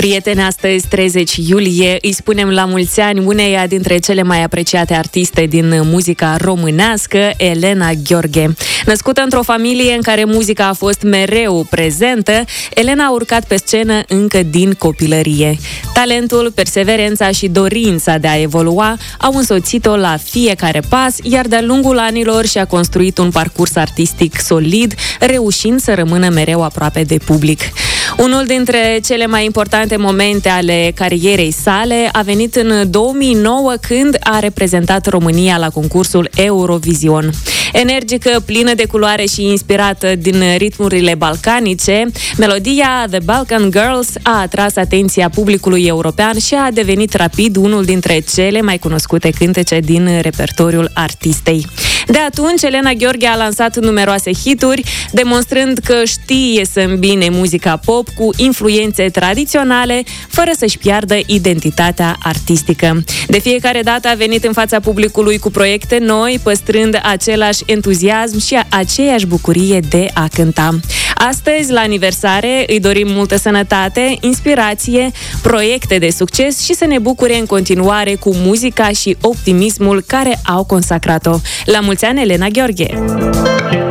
Prieteni, astăzi, 30 iulie, îi spunem la mulți ani uneia dintre cele mai apreciate artiste din muzica românească, Elena Gheorghe. Născută într-o familie în care muzica a fost mereu prezentă, Elena a urcat pe scenă încă din copilărie. Talentul, perseverența și dorința de a evolua au însoțit-o la fiecare pas, iar de-a lungul anilor și-a construit un parcurs artistic solid, reușind să rămână mereu aproape de public. Unul dintre cele mai importante momente ale carierei sale a venit în 2009, când a reprezentat România la concursul Eurovision. Energică, plină de culoare și inspirată din ritmurile balcanice, melodia The Balkan Girls a atras atenția publicului european și a devenit rapid unul dintre cele mai cunoscute cântece din repertoriul artistei. De atunci, Elena Gheorghe a lansat numeroase hituri, demonstrând că știe să îmbine muzica pop cu influențe tradiționale, fără să-și piardă identitatea artistică. De fiecare dată a venit în fața publicului cu proiecte noi, păstrând același entuziasm și aceeași bucurie de a cânta. Astăzi, la aniversare, îi dorim multă sănătate, inspirație, proiecte de succes și să ne bucure în continuare cu muzica și optimismul care au consacrat-o. La mulți ani, Elena Gheorghe!